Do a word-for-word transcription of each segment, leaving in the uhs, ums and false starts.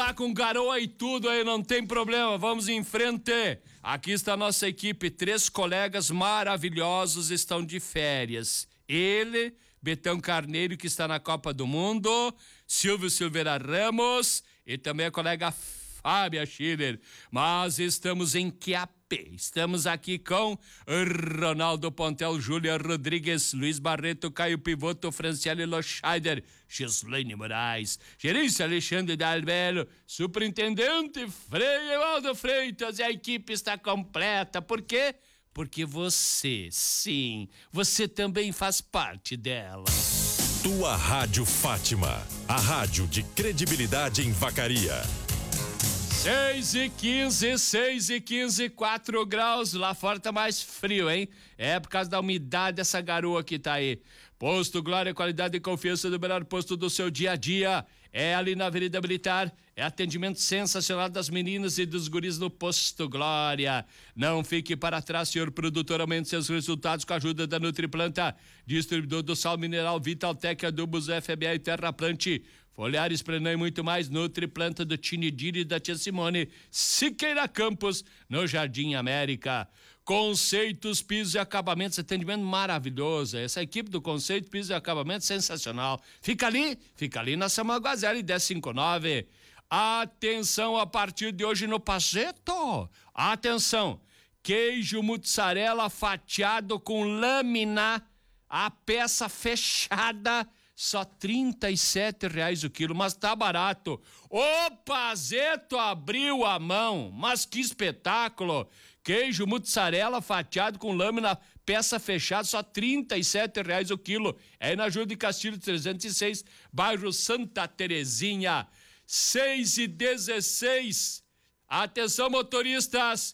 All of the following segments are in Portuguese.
tá com garoa e tudo aí, não tem problema, vamos em frente. Aqui está a nossa equipe, três colegas maravilhosos estão de férias. Ele, Betão Carneiro, que está na Copa do Mundo, Silvio Silveira Ramos e também a colega Fábia Schiller. Mas estamos em Quiapé. Estamos aqui com Ronaldo Pontel, Júlia Rodrigues, Luiz Barreto, Caio Pivoto, Franciele Loscheider, Gislaine Moraes, Gerência Alexandre Dalbelo, Superintendente Frei Evaldo Freitas, e a equipe está completa. Por quê? Porque você, sim, você também faz parte dela. Tua Rádio Fátima, a rádio de credibilidade em Vacaria. seis e quinze, seis e quinze, quatro graus, lá fora tá mais frio, hein? É por causa da umidade dessa garoa que tá aí. Posto Glória, qualidade e confiança do melhor posto do seu dia a dia. É ali na Avenida Militar, é atendimento sensacional das meninas e dos guris no Posto Glória. Não fique para trás, senhor produtor, aumente seus resultados com a ajuda da Nutriplanta, distribuidor do sal mineral Vitaltec, adubos F B A e Terraplante, Foliares, Prenã e muito mais. Nutriplanta do Tinidiri e da Tia Simone, Siqueira Campos, no Jardim América. Conceitos Pisos e Acabamentos, atendimento maravilhoso. Essa equipe do Conceito Pisos e Acabamentos sensacional. Fica ali, fica ali na Samuel Gazelle dez cinquenta e nove. Atenção, a partir de hoje no Pazeto. Atenção, queijo mussarela fatiado com lâmina, a peça fechada, só trinta e sete reais o quilo, mas tá barato. O Pazeto abriu a mão, mas que espetáculo! Queijo mussarela fatiado com lâmina, peça fechada, só trinta e sete reais o quilo. É na Júlio de Castilho trezentos e seis, bairro Santa Terezinha. seis e dezesseis. Atenção, motoristas.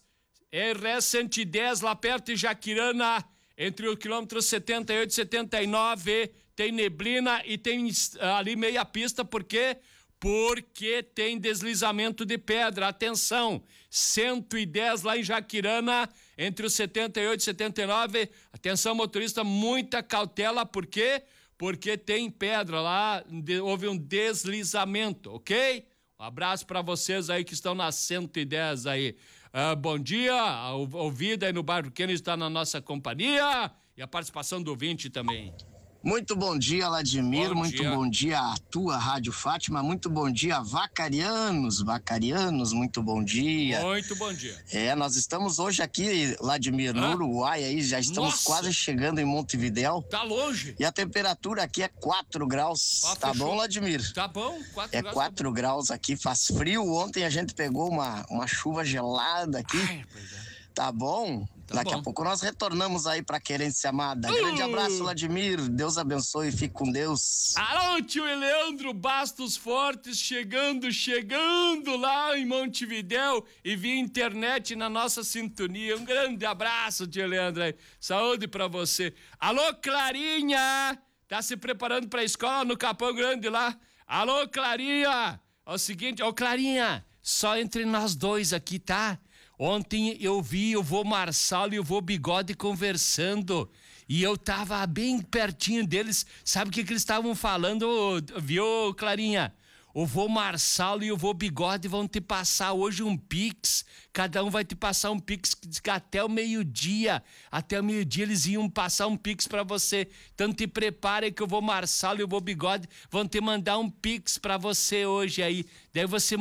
R S cento e dez, lá perto de Jaquirana, entre o quilômetro setenta e oito e setenta e nove, tem neblina e tem ali meia pista, por quê? Porque tem deslizamento de pedra. Atenção, cento e dez lá em Jaquirana, entre os setenta e oito e setenta e nove. Atenção, motorista, muita cautela, por quê? Porque tem pedra lá, de, houve um deslizamento, ok? Um abraço para vocês aí que estão na cento e dez aí. Uh, bom dia, o ouvido aí no bairro Pequeno está na nossa companhia e a participação do ouvinte também. Muito bom dia, Ladimir, bom muito dia. bom dia a tua Rádio Fátima, muito bom dia, vacarianos, vacarianos, muito bom dia. Muito bom dia. É, nós estamos hoje aqui, Ladimir, no Hã? Uruguai, aí já estamos Nossa! quase chegando em Montevidéu. Tá longe. E a temperatura aqui é quatro graus, Ah, tá fechou. bom, Ladimir? Tá bom, quatro É graus. quatro graus aqui, faz frio. Ontem a gente pegou uma, uma chuva gelada aqui. Ai, pois é. Tá bom? Tá Daqui bom. a pouco nós retornamos aí pra Querência Amada. Grande abraço, Vladimir. Deus abençoe e fique com Deus. Alô, tio Leandro Bastos Fortes, chegando, chegando lá em Montevidéu e via internet na nossa sintonia. Um grande abraço, tio Leandro. Aí. Saúde pra você. Alô, Clarinha, tá se preparando pra escola no Capão Grande lá? Alô, Clarinha. É o seguinte, ô Clarinha, só entre nós dois aqui, tá? Ontem eu vi o vô Marçal e o vô Bigode conversando e eu tava bem pertinho deles. Sabe o que que eles estavam falando, viu, Clarinha? O vô Marçal e o vô Bigode vão te passar hoje um pix. Cada um vai te passar um pix até o meio-dia. Até o meio-dia eles iam passar um pix pra você. Então te prepare que o vô Marçal e o vô Bigode vão te mandar um pix pra você hoje aí. Daí você